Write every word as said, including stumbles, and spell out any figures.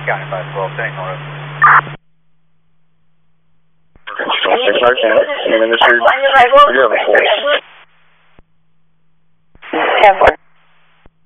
County five twelve, sending on road. Station Arcana, and then this is, we do have a full.